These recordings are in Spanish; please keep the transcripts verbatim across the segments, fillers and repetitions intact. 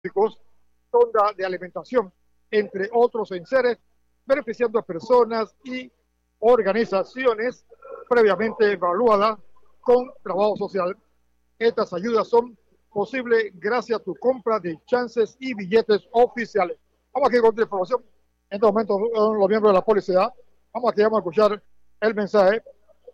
sonda de alimentación, entre otros enseres, beneficiando a personas y organizaciones previamente evaluadas con trabajo social. Estas ayudas son posibles gracias a tu compra de chances y billetes oficiales. Vamos aquí con otra información. En este momento, los miembros de la policía, vamos aquí, vamos a escuchar el mensaje.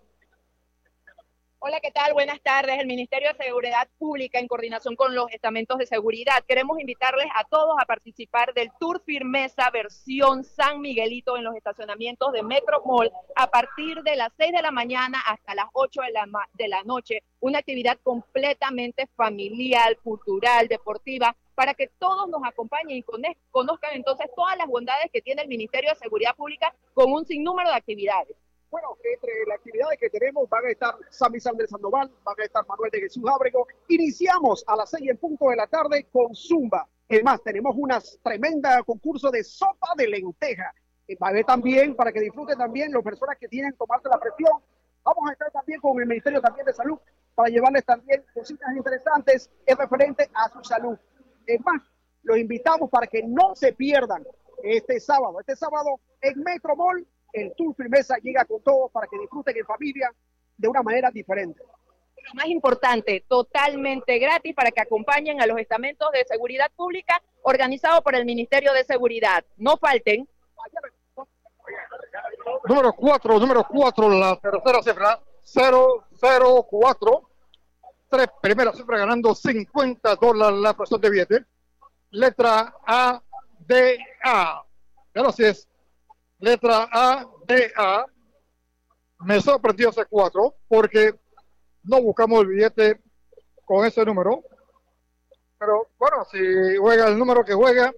Hola, ¿qué tal? Buenas tardes. El Ministerio de Seguridad Pública, en coordinación con los estamentos de seguridad, queremos invitarles a todos a participar del Tour Firmeza versión San Miguelito en los estacionamientos de Metro Mall a partir de las seis de la mañana hasta las ocho de la, de la noche. Una actividad completamente familiar, cultural, deportiva, para que todos nos acompañen y conozcan entonces todas las bondades que tiene el Ministerio de Seguridad Pública con un sinnúmero de actividades. Bueno, entre las actividades que tenemos van a estar Sammy Sanders Sandoval, van a estar Manuel de Jesús Ábrego. Iniciamos a las seis en punto de la tarde con Zumba. Es más, tenemos una tremenda concurso de sopa de lenteja. Va a haber también, para que disfruten también las personas que tienen que tomarse la presión. Vamos a estar también con el Ministerio también de Salud para llevarles también cositas interesantes en referente a su salud. Es más, los invitamos para que no se pierdan este sábado. Este sábado en Metro Mall, el Tour Firmeza llega con todo para que disfruten en familia de una manera diferente. Lo más importante, totalmente gratis para que acompañen a los estamentos de seguridad pública organizados por el Ministerio de Seguridad. No falten. Número cuatro, número cuatro, la tercera cifra, cero cero cuatro. Tres primeras cifras ganando cincuenta dólares la fracción de billete. Letra A, D, A. Gracias. Letra A, D, A. Me sorprendió ese cuatro porque no buscamos el billete con ese número. Pero bueno, si juega el número que juega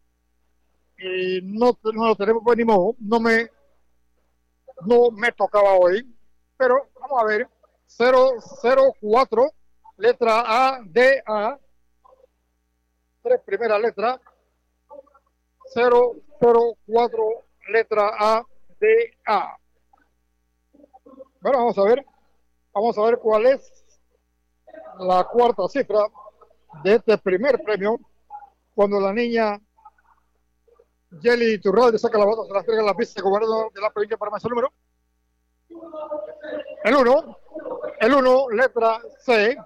y no, no lo tenemos, pues ni modo. No me, no me tocaba hoy. Pero vamos a ver. cero cero cuatro, letra A, D, A. Tres primeras letras. cero cero cuatro, letra A, D, A. Bueno, vamos a ver. Vamos a ver cuál es la cuarta cifra de este primer premio. Cuando la niña Yeli Turralde saca la bota, se la entrega a la vicegobernadora de la provincia de Panamá. ¿Es el número? El uno. El uno, letra C.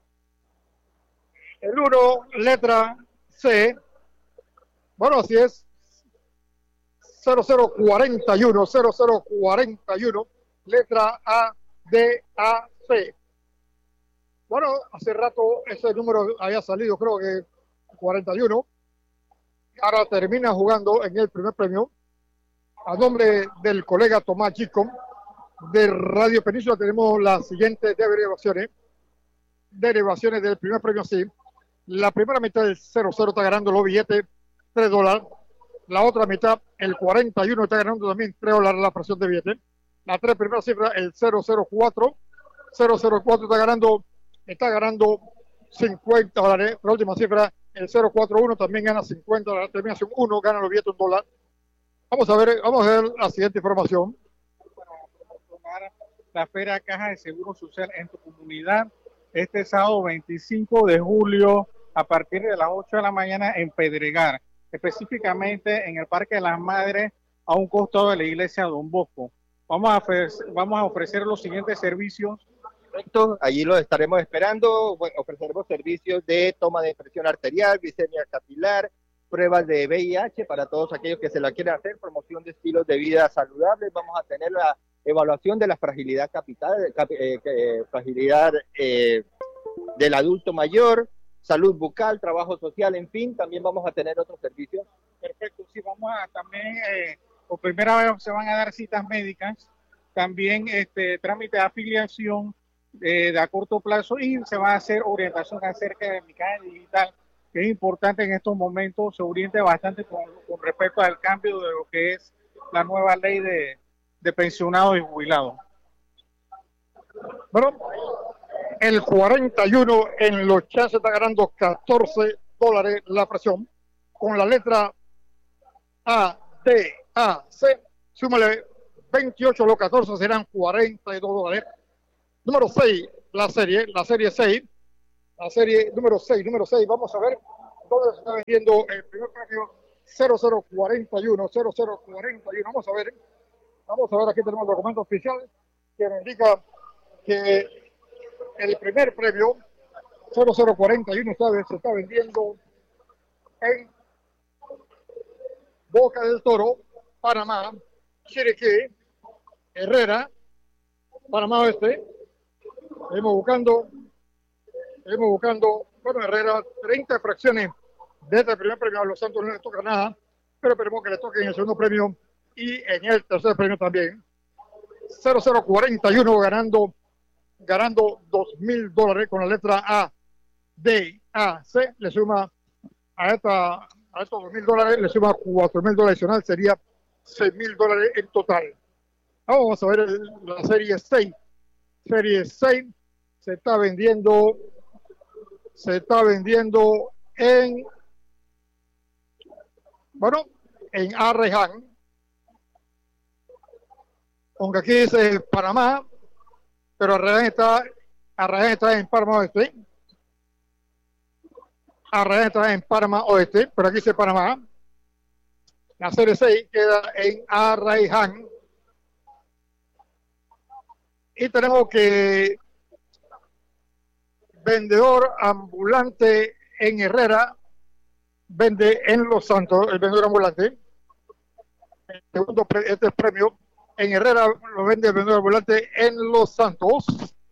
El uno, letra C. Bueno, así es. cero cero cuarenta y uno, cero cero cuarenta y uno, letra A, D, A, C. Bueno, hace rato ese número había salido, creo que cuarenta y uno. Ahora termina jugando en el primer premio. A nombre del colega Tomás Chico de Radio Península tenemos las siguientes derivaciones. Derivaciones del primer premio, sí. La primera mitad del cero cero está ganando los billetes tres dólares. La otra mitad, el cuarenta y uno, está ganando también tres dólares la fracción de billete. La tres primera cifra, el cero cero cuatro. cero cero cuatro está ganando, está ganando cincuenta dólares. La última cifra, el cero cuatro uno, también gana cincuenta dólares. Terminación uno, gana los billetes un dólar. Vamos a ver, vamos a ver la siguiente información. Para promocionar la Feria Caja de Seguro Social en tu comunidad, este sábado veinticinco de julio, a partir de las ocho de la mañana en Pedregal, específicamente en el Parque de las Madres, a un costado de la iglesia Don Bosco. Vamos a ofrecer, vamos a ofrecer los siguientes servicios. Correcto, allí los estaremos esperando. Bueno, ofreceremos servicios de toma de presión arterial, glicemia capilar, pruebas de V I H para todos aquellos que se la quieran hacer, promoción de estilos de vida saludables. Vamos a tener la evaluación de la fragilidad capital, cap, eh, eh, fragilidad eh, del adulto mayor, salud bucal, trabajo social, en fin, también vamos a tener otros servicios. Perfecto, sí, vamos a también, eh, por primera vez se van a dar citas médicas, también este trámite de afiliación eh, de a corto plazo y se va a hacer orientación acerca de mi caja digital, que es importante en estos momentos, se oriente bastante con, con respecto al cambio de lo que es la nueva ley de, de pensionados y jubilados. Bueno, el cuarenta y uno en los chances está ganando catorce dólares la fracción. Con la letra A, D, A, C, súmale veintiocho, los catorce serán cuarenta y dos dólares. Número seis, la serie, la serie seis. La serie número seis, número seis, vamos a ver. donde se está vendiendo el primer premio cero cero cuarenta y uno, cero cero cuarenta y uno. Vamos a ver, vamos a ver, aquí tenemos el documento oficial que nos indica que el primer premio cero cero cuarenta y uno ¿sabes? Se está vendiendo en Boca del Toro, Panamá, Chiriquí, Herrera, Panamá Oeste. Seguimos buscando, seguimos buscando, bueno, Herrera, treinta fracciones de este primer premio. A Los Santos no le toca nada, pero esperemos que le toque en el segundo premio y en el tercer premio también. cero cero cuarenta y uno ganando, ganando dos mil dólares con la letra A, D, A, C. Le suma a, esta, a estos dos mil dólares, le suma cuatro mil dólares adicional, sería seis mil dólares en total. Vamos a ver el, la serie seis. Serie seis se está vendiendo, se está vendiendo en, bueno, en Arreján, aunque aquí dice Panamá, pero Arreján está, Arreján está en Panamá Oeste. Arreján está en Panamá Oeste, pero aquí dice Panamá. La serie seis queda en Arreján. Y tenemos que vendedor ambulante en Herrera vende en Los Santos, el vendedor ambulante. El segundo pre, este premio en Herrera lo vende el vendedor ambulante en Los Santos.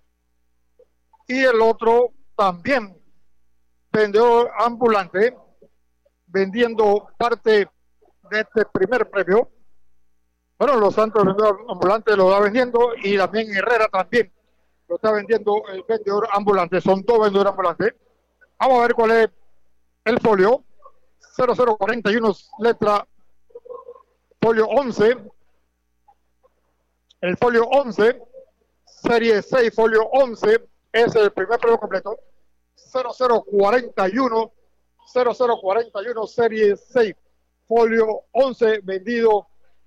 Y el otro también vendedor ambulante vendiendo parte de este primer premio. Bueno, Los Santos, el vendedor ambulante lo está vendiendo y también Herrera también lo está vendiendo el vendedor ambulante. Son dos vendedores ambulantes. Vamos a ver cuál es el folio. cero cero cuarenta y uno, letra folio once. El folio once, serie seis, folio once, es el primer premio completo. cero cero cuarenta y uno, cero cero cuarenta y uno, serie seis, folio once, vendido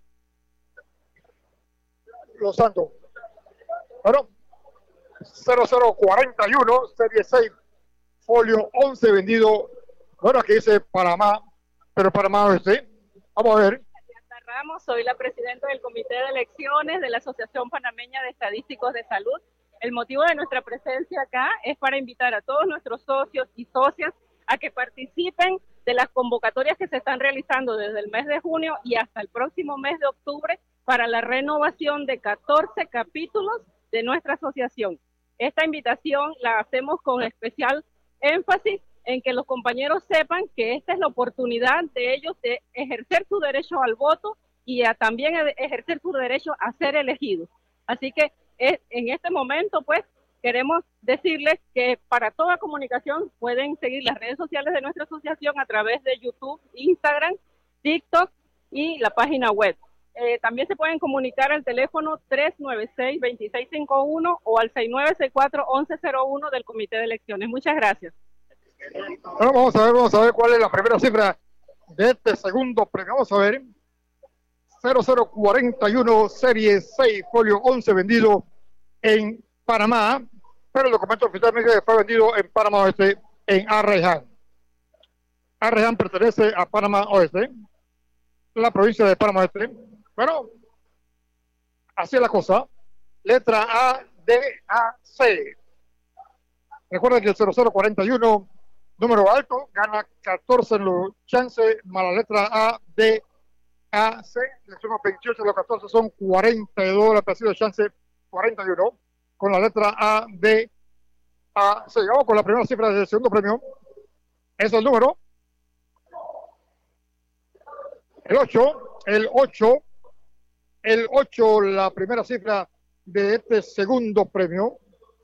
Los Santos. Bueno, cero cero cuarenta y uno, serie seis, folio once, vendido, bueno, aquí dice Panamá, pero Panamá Oeste. Vamos a ver. Ramos, soy la presidenta del Comité de Elecciones de la Asociación Panameña de Estadísticos de Salud. El motivo de nuestra presencia acá es para invitar a todos nuestros socios y socias a que participen de las convocatorias que se están realizando desde el mes de junio y hasta el próximo mes de octubre para la renovación de catorce capítulos de nuestra asociación. Esta invitación la hacemos con especial énfasis en que los compañeros sepan que esta es la oportunidad de ellos de ejercer su derecho al voto y a también ejercer su derecho a ser elegidos. Así que es, en este momento, pues, queremos decirles que para toda comunicación pueden seguir las redes sociales de nuestra asociación a través de YouTube, Instagram, TikTok y la página web. Eh, también se pueden comunicar al teléfono tres nueve seis, dos seis cinco uno o al seis nueve seis cuatro, once cero uno del Comité de Elecciones. Muchas gracias. Bueno, vamos a ver, vamos a ver cuál es la primera cifra de este segundo premio. Vamos a ver. cero cero cuarenta y uno, serie seis, folio once, vendido en Panamá, pero el documento oficialmente fue vendido en Panamá Oeste, en Arreján. Arreján pertenece a Panamá Oeste, la provincia de Panamá Oeste. Bueno, así es la cosa. Letra A, D, A, C. Recuerden que el cero cero cuarenta y uno, número alto, gana catorce en los chances, más la letra A, D, A, C. Le sumo veintiocho, los catorce son cuarenta y dos, la de chance cuarenta y uno. Con la letra A, D, A, C. Llegamos con la primera cifra del segundo premio. Es el número. El ocho, el ocho, el ocho, la primera cifra de este segundo premio.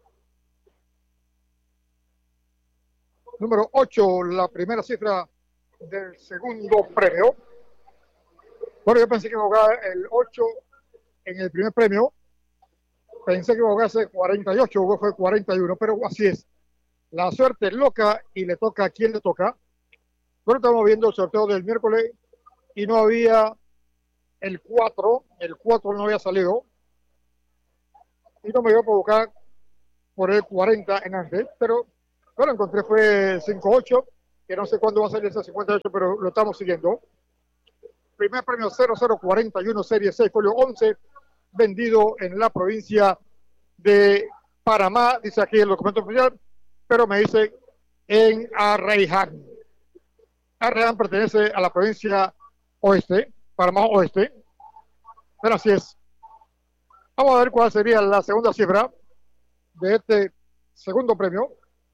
Número ocho, la primera cifra del segundo premio. Bueno, yo pensé que iba a jugar el ocho en el primer premio. Pensé que iba a jugarse cuarenta y ocho, fue cuarenta y uno, pero así es. La suerte es loca y le toca a quien le toca. Bueno, estamos viendo el sorteo del miércoles y no había el cuatro, el cuatro no había salido. Y no me iba a buscar por el cuarenta en antes, pero bueno, encontré fue cinco ocho, que no sé cuándo va a salir ese cincuenta y ocho, pero lo estamos siguiendo. Primer premio cero cero cuarenta y uno, serie seis, folio once, vendido en la provincia de Panamá, dice aquí el documento oficial, pero me dice en Arraiján. Arraiján pertenece a la provincia oeste, Panamá oeste, pero así es. Vamos a ver cuál sería la segunda cifra de este segundo premio.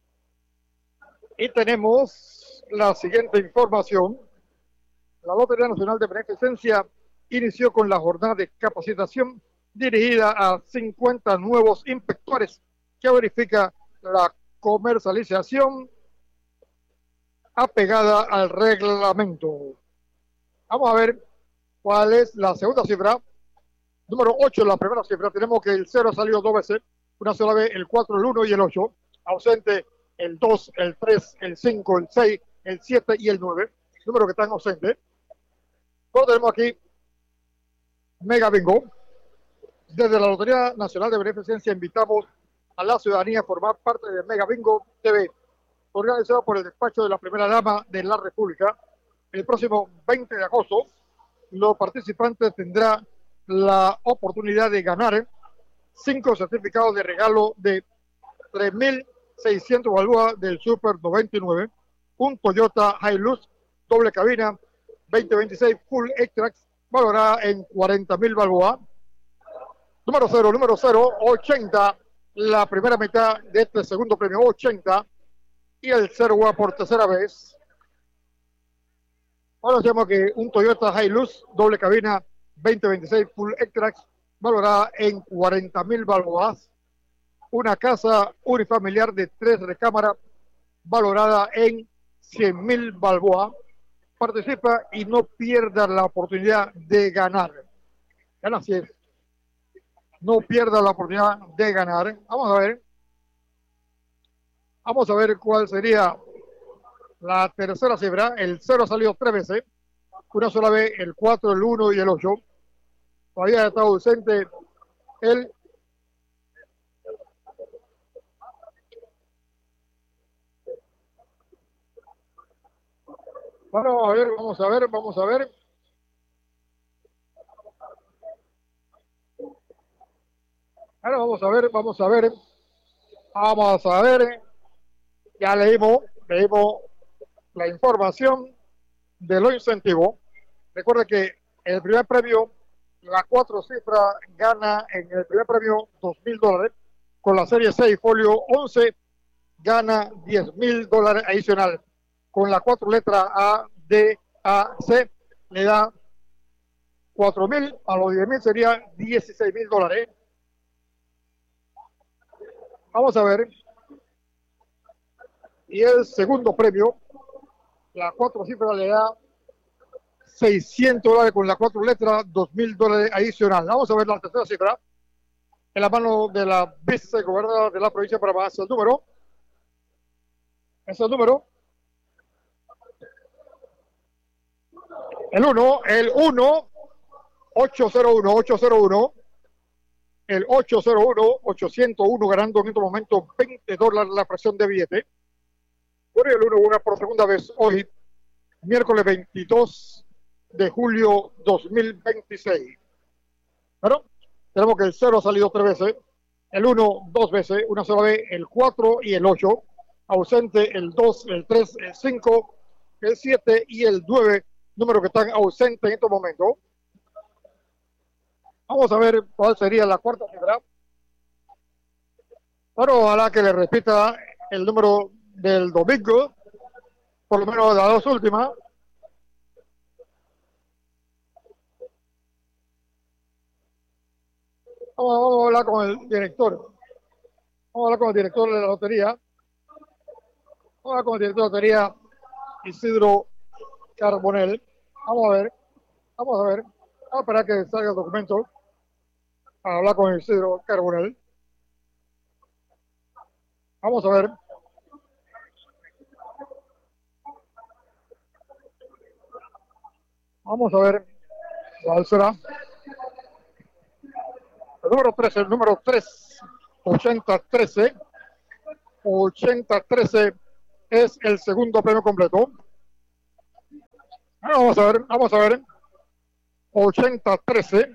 Y tenemos la siguiente información. La Lotería Nacional de Beneficencia inició con la jornada de capacitación dirigida a cincuenta nuevos inspectores que verifica la comercialización apegada al reglamento. Vamos a ver cuál es la segunda cifra. Número ocho, la primera cifra. Tenemos que el cero ha salido dos veces, una sola vez, el cuatro, el uno y el ocho. Ausente el dos, el tres, el cinco, el seis, el siete y el nueve. Números que están ausentes. Luego tenemos aquí Mega Bingo. Desde la Lotería Nacional de Beneficencia invitamos a la ciudadanía a formar parte de Mega Bingo T V, organizado por el despacho de la primera dama de la República. El próximo veinte de agosto, los participantes tendrán la oportunidad de ganar cinco certificados de regalo de tres mil seiscientos balboas del Super noventa y nueve, un Toyota Hilux doble cabina veinte veintiséis Full Extrax valorada en cuarenta mil balboas. Número cero, número cero, ochenta, la primera mitad de este segundo premio, ochenta, y el cero va por tercera vez. Ahora tenemos que un Toyota Hilux doble cabina veinte veintiséis Full Extrax valorada en cuarenta mil balboas. Una casa unifamiliar de tres recámaras valorada en cien mil balboas. Participa y no pierda la oportunidad de ganar. Gana así es. No pierda la oportunidad de ganar. Vamos a ver. Vamos a ver cuál sería la tercera cifra. El cero ha salido tres veces. Una sola vez, el cuatro, el uno y el ocho. Todavía está ausente el Bueno, a ver, vamos a ver, vamos a ver. Ahora vamos a ver, vamos a ver. Vamos a ver. Ya leímos, leímos la información de los incentivos. Recuerda que el primer premio, la cuatro cifras, gana en el primer premio dos mil dólares. Con la serie seis, folio once, gana diez mil dólares adicionales. Con la cuatro letras A, D, A, C, le da cuatro mil, a los diez mil sería dieciséis mil dólares. Vamos a ver. Y el segundo premio, la cuatro cifras le da seiscientos dólares con las cuatro letras, dos mil dólares adicional. Vamos a ver la tercera cifra. En la mano de la vicegobernadora de la provincia de Panamá, es el número. Es el número. El uno, el uno, ocho cero uno, ocho cero uno, el ocho cero uno, ochocientos uno, ganando en este momento veinte dólares la fracción de billete. Bueno, el uno juega por segunda vez hoy, miércoles veintidós de julio dos mil veintiséis. Bueno, tenemos que el cero ha salido tres veces, el uno dos veces, una sola vez, el cuatro y el ocho, ausente el dos, el tres, el cinco, el siete y el nueve, números que están ausentes en estos momentos. Vamos a ver cuál sería la cuarta cifra. Bueno, ojalá que le repita el número del domingo, por lo menos de las dos últimas. Vamos, vamos a hablar con el director. Vamos a hablar con el director de la lotería. Vamos a hablar con el director de la lotería, Isidro Carbonell. Vamos a ver. Vamos a ver. Vamos a esperar que salga el documento para hablar con Isidro Carbonell. Vamos a ver. Vamos a ver cuál será. El número tres, el número tres, ochenta trece, ochenta trece, es el segundo premio completo. Ahora vamos a ver, vamos a ver. ochenta trece.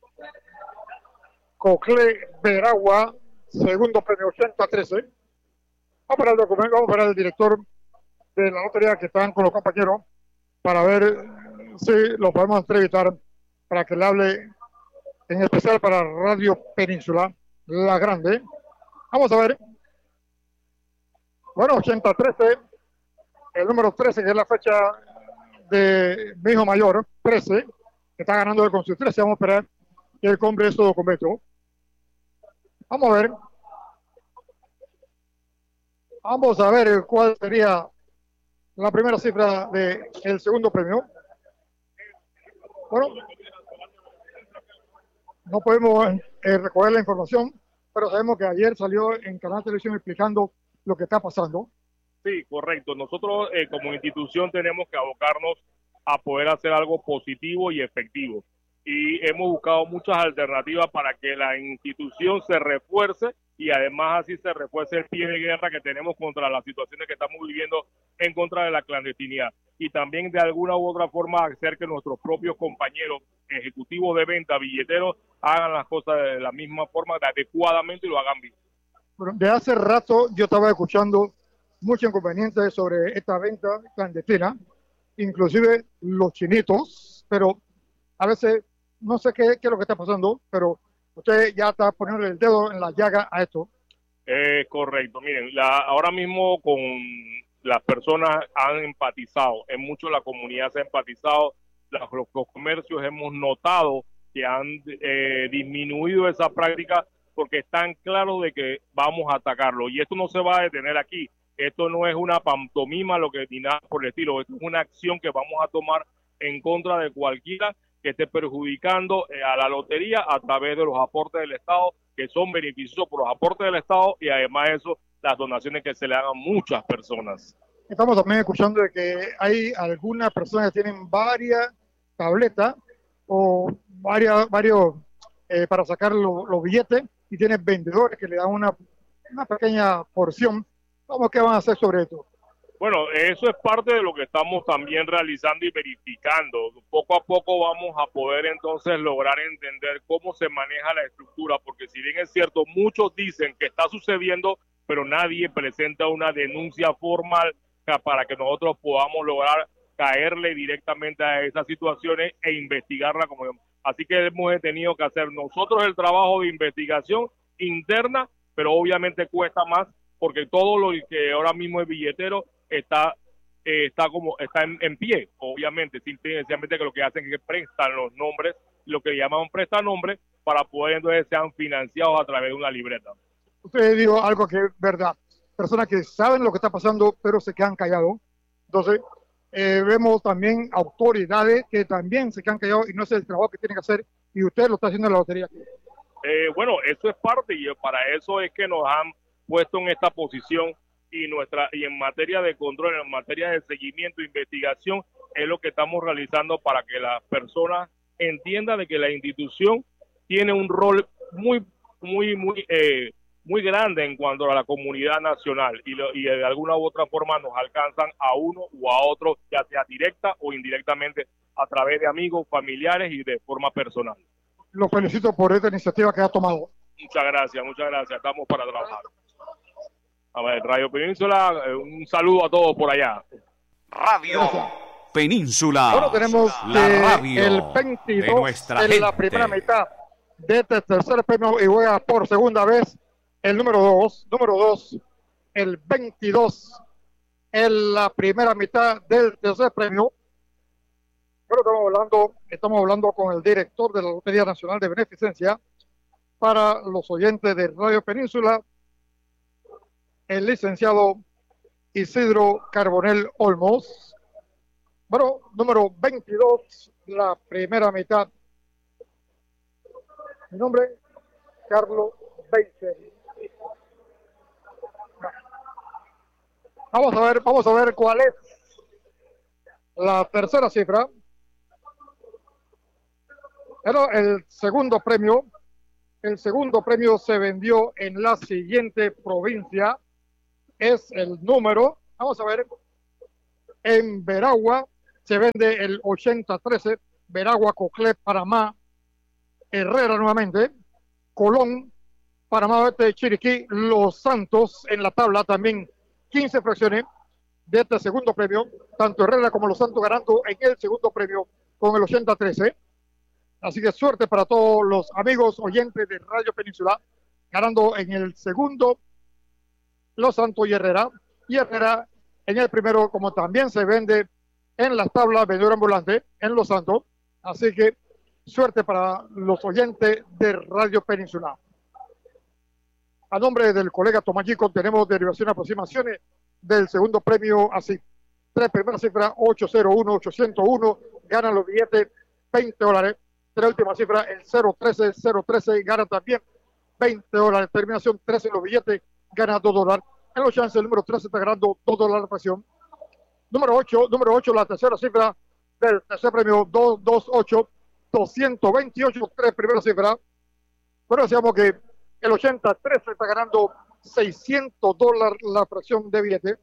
Cocle Veragua, segundo premio ochenta trece. Vamos para el documento, vamos para el director de la lotería que están con los compañeros para ver si lo podemos entrevistar para que le hable en especial para Radio Península, la grande. Vamos a ver. Bueno, ochenta trece, el número trece, que es la fecha de mi hijo mayor, trece, que está ganando con sus trece. Vamos a esperar que él compre estos documentos. Vamos a ver. Vamos a ver cuál sería la primera cifra del segundo premio. Bueno, no podemos eh, recoger la información, pero sabemos que ayer salió en Canal Televisión explicando lo que está pasando. Sí, correcto. Nosotros eh, como institución tenemos que abocarnos a poder hacer algo positivo y efectivo. Y hemos buscado muchas alternativas para que la institución se refuerce y además así se refuerce el pie de guerra que tenemos contra las situaciones que estamos viviendo en contra de la clandestinidad. Y también de alguna u otra forma hacer que nuestros propios compañeros ejecutivos de venta, billeteros, hagan las cosas de la misma forma, adecuadamente y lo hagan bien. Bueno, de hace rato yo estaba escuchando muchos inconvenientes sobre esta venta clandestina, inclusive los chinitos, pero a veces no sé qué, qué es lo que está pasando, pero usted ya está poniendo el dedo en la llaga a esto. Eh, correcto. Miren, la, ahora mismo con las personas han empatizado, en mucho la comunidad se ha empatizado, los, los comercios hemos notado que han eh, disminuido esa práctica porque están claros de que vamos a atacarlo. Y esto no se va a detener aquí. Esto no es una pantomima lo que, ni nada por el estilo. Esto es una acción que vamos a tomar en contra de cualquiera que esté perjudicando eh, a la lotería a través de los aportes del Estado, que son beneficiosos por los aportes del Estado y además de eso, las donaciones que se le hagan a muchas personas. Estamos también escuchando de que hay algunas personas que tienen varias tabletas o varias, varios eh, para sacar lo, los billetes y tienen vendedores que le dan una, una pequeña porción. ¿Cómo que van a hacer sobre esto? Bueno, eso es parte de lo que estamos también realizando y verificando. Poco a poco vamos a poder entonces lograr entender cómo se maneja la estructura, porque si bien es cierto, muchos dicen que está sucediendo, pero nadie presenta una denuncia formal para que nosotros podamos lograr caerle directamente a esas situaciones e investigarla como así que hemos tenido que hacer nosotros el trabajo de investigación interna, pero obviamente cuesta más porque todo lo que ahora mismo es billetero está eh, está como está en, en pie, obviamente, simplemente que lo que hacen es que prestan los nombres, lo que llaman un prestanombre, para poder entonces sean financiados a través de una libreta. Usted dijo algo que es verdad, personas que saben lo que está pasando pero se quedan callados. Entonces eh, vemos también autoridades que también se quedan callados y no es el trabajo que tienen que hacer y usted lo está haciendo en la lotería. Eh, bueno, eso es parte y para eso es que nos han puesto en esta posición y nuestra y en materia de control, en materia de seguimiento e investigación es lo que estamos realizando para que las personas entiendan de que la institución tiene un rol muy muy muy eh, muy grande en cuanto a la comunidad nacional y, lo, y de alguna u otra forma nos alcanzan a uno u a otro, ya sea directa o indirectamente a través de amigos, familiares y de forma personal. Lo felicito por esta iniciativa que ha tomado. Muchas gracias, muchas gracias. Estamos para trabajar. A ver, Radio Península, un saludo a todos por allá. Radio Gracias. Península. Bueno, tenemos la que radio el veintidós de nuestra en gente. la primera mitad de este tercer premio y juega por segunda vez el número dos. Número dos, el veintidós en la primera mitad del tercer premio. Pero estamos hablando, estamos hablando con el director de la Lotería Nacional de Beneficencia para los oyentes de Radio Península, el licenciado Isidro Carbonell Olmos. Bueno, número veintidós, la primera mitad. Mi nombre, Carlos Beise. Vamos a ver, vamos a ver cuál es la tercera cifra. Pero el segundo premio, el segundo premio se vendió en la siguiente provincia. Es el número Vamos a ver. En Veragua se vende el ochenta trece. Veragua, Coclé, Panamá. Herrera nuevamente. Colón, Panamá Oeste, Chiriquí, Los Santos en la tabla también quince fracciones de este segundo premio, tanto Herrera como Los Santos ganando en el segundo premio con el ochenta trece. Así que suerte para todos los amigos oyentes de Radio Península, ganando en el segundo Los Santos y Herrera, y Herrera en el primero, como también se vende en las tablas vendedor ambulante en Los Santos. Así que suerte para los oyentes de Radio Península. A nombre del colega Tomás Chico tenemos derivación y aproximaciones del segundo premio así. Tres primeras cifras, ocho cero uno, ochocientos uno, ganan los billetes veinte dólares. Tres últimas cifras, el cero trece, cero trece, ganan también veinte dólares. Terminación trece, los billetes ganan dos dólares. En los chances, el número trece está ganando dos dólares la fracción. Número ocho, número ocho, la tercera cifra del tercer premio, doscientos veintiocho. doscientos veintiocho, tres primeras cifras. Bueno, decíamos que el ochenta trece está ganando seiscientos dólares la fracción de billete.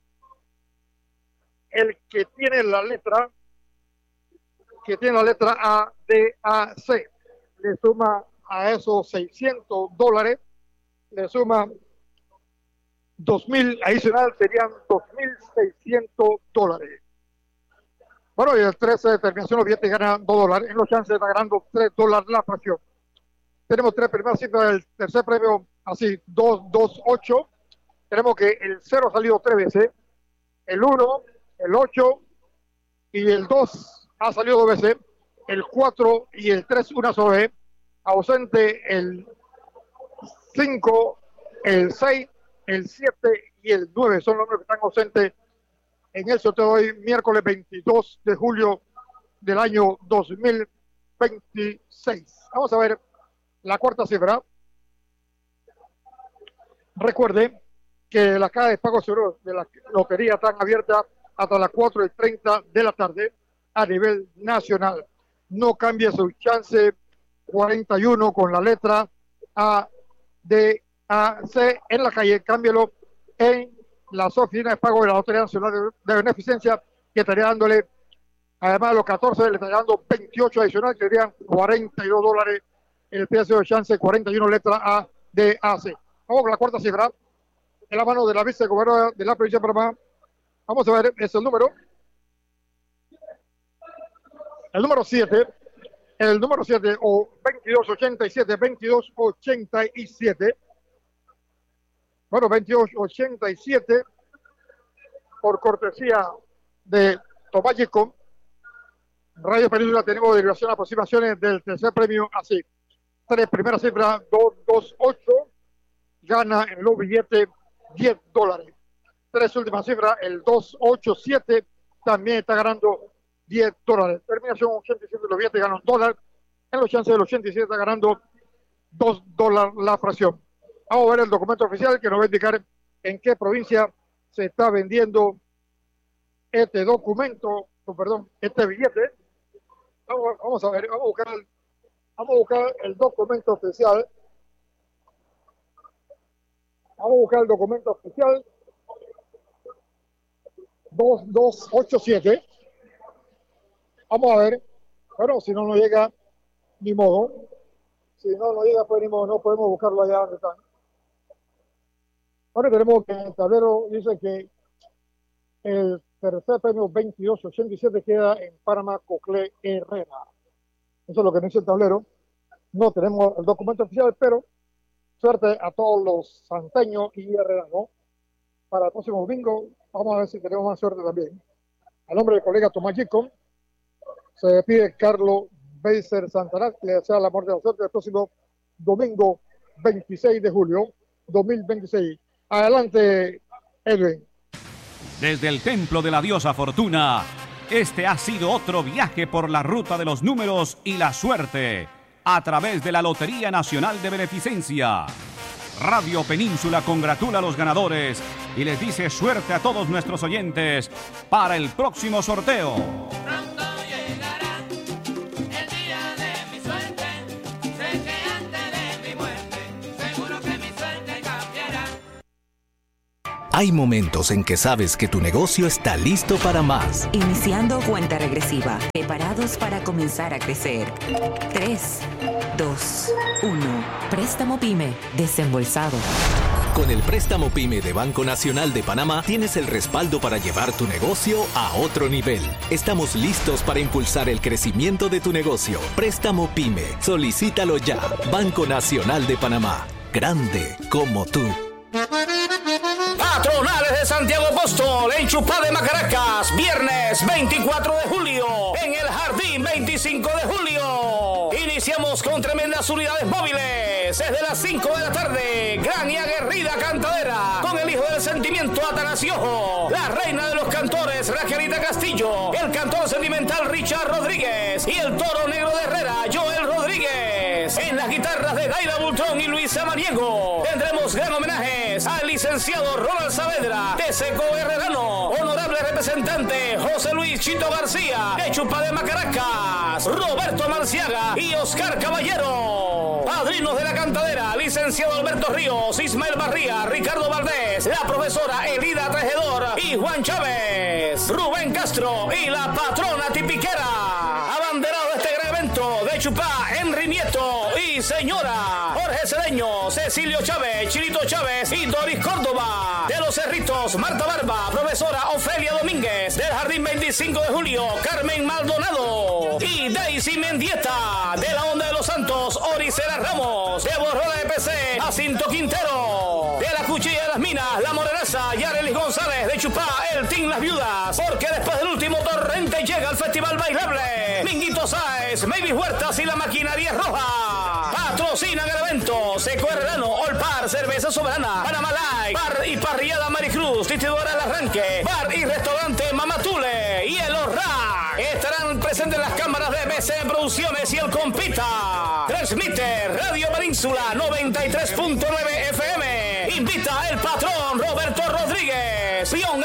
El que tiene la letra, que tiene la letra A, D, A, C, le suma a esos seiscientos dólares, le suma dos mil adicional, serían dos mil seiscientos dólares. Bueno, y el trece de terminación, los billetes ganan dos dólares. En los chances está ganando tres dólares la fracción. Tenemos tres primeras cifras del tercer premio, así, doscientos veintiocho. Tenemos que el cero ha salido tres veces. El uno, el ocho y el dos ha salido dos veces. El cuatro y el tres una sola vez. Ausente el cinco, el seis, el siete y el nueve. Son los números que están ausentes en el sorteo de hoy, miércoles veintidós de julio del año dos mil veintiséis. Vamos a ver la cuarta cifra. Recuerde que las cajas de pago seguro de la lotería están abiertas hasta las cuatro y treinta de la tarde a nivel nacional. No cambie su chance cuarenta y uno con la letra A, D, A, C en la calle. Cámbielo en las oficinas de pago de la Lotería Nacional de, de Beneficencia, que estaría dándole, además de los catorce, le estaría dando veintiocho adicionales, que serían cuarenta y dos dólares el precio de chance, cuarenta y uno letra A, D, A, C. Vamos con la cuarta cifra, en la mano de la vicegobernadora de la provincia de Panamá. Vamos a ver, es el número. El número siete, el número siete, o veintidós ochenta y siete, veintidós ochenta y siete. Bueno, veintidós ochenta y siete, por cortesía de Tomás Chico, Radio Península, tenemos derivación de aproximaciones del tercer premio así. Tres primeras cifras, doscientos veintiocho, gana en los billetes diez dólares. Tres últimas cifras, el doscientos ochenta y siete, también está ganando diez dólares. Terminación ochenta y siete, los billetes ganan un dólar. En los chances del ochenta y siete está ganando dos dólares la fracción. Vamos a ver el documento oficial que nos va a indicar en qué provincia se está vendiendo este documento, oh, perdón, este billete. Vamos, vamos a ver, vamos a buscar el, vamos a buscar el documento oficial. Vamos a buscar el documento oficial. veintidós ochenta y siete. Vamos a ver. Bueno, si no nos llega, ni modo. Si no nos llega, pues ni modo, no podemos buscarlo allá donde están. Ahora tenemos que el tablero dice que el tercer premio veintidós ochenta y siete queda en Panamá, Coclé, Herrera. Eso es lo que dice el tablero. No tenemos el documento oficial, pero suerte a todos los santeños y herreranos. Para el próximo domingo, vamos a ver si tenemos más suerte también. A nombre del colega Tomás Chico, se despide Carlos Beiser Santana, que le desea la muerte de la suerte el próximo domingo veintiséis de julio dos mil veintiséis. Adelante, Edwin. Desde el templo de la diosa Fortuna, este ha sido otro viaje por la ruta de los números y la suerte, a través de la Lotería Nacional de Beneficencia. Radio Península congratula a los ganadores y les dice suerte a todos nuestros oyentes para el próximo sorteo. Hay momentos en que sabes que tu negocio está listo para más. Iniciando cuenta regresiva. Preparados para comenzar a crecer. tres, dos, uno. Préstamo PYME desembolsado. Con el préstamo PYME de Banco Nacional de Panamá tienes el respaldo para llevar tu negocio a otro nivel. Estamos listos para impulsar el crecimiento de tu negocio. Préstamo PYME. Solicítalo ya. Banco Nacional de Panamá. Grande como tú. Patronales de Santiago Apóstol en Chupá de Macaracas, viernes veinticuatro de julio, en el Jardín veinticinco de julio. Iniciamos con tremendas unidades móviles desde las cinco de la tarde. Gran y aguerrida cantadera con el hijo del sentimiento Atanasiojo, la reina de los cantores Raquelita Castillo, el cantor sentimental Richard Rodríguez y el toro negro de Herrera Joel Rodríguez. En las guitarras de Daira Bultrón y Luisa Maniego tendremos gran homenajes al licenciado Ronald Saavedra de Seco Herrerano, honorable representante José Luis Chito García de Chupá de Macaracas, Roberto Marciaga y Oscar Caballero. Padrinos de la cantadera, licenciado Alberto Ríos, Ismael Barría, Ricardo Valdés, la profesora Elida Tejedor y Juan Chávez, Rubén Castro y la patrona tipiquera. Abanderado de este gran evento de Chupá, Henry Nieto y señora Jorge Cedeño, Cecilio Chávez, Chilito Chávez y Doris Córdoba. De los Cerritos, Marta Barba, profesora Ofelia Domínguez. Del Jardín veinticinco de julio, Carmen Maldonado y Daisy Mendieta. De la Onda de los Santos, Oricela Ramos. De Borrola de P C, Jacinto Quintero. De la Cuchilla de las Minas, La Morenaza, Yarelis González. De Chupá, el Team Las Viudas. Porque después del último torrente llega al Festival Bailable Minguito Sáez, Mavis Huertas y la Maquinaria Roja. Patrocinan el evento Seco Herrerano, Olpar, Cerveza Soberana, Panamá Light, Bar y Parrillada Maricruz, Distribuidora El Arranque, Bar y Restaurante Mamatule y El Horra. Estarán presentes las cámaras de B C Producciones y El Compita. Transmite Radio Península noventa y tres punto nueve F M. Invita el patrón Roberto Rodríguez. Pion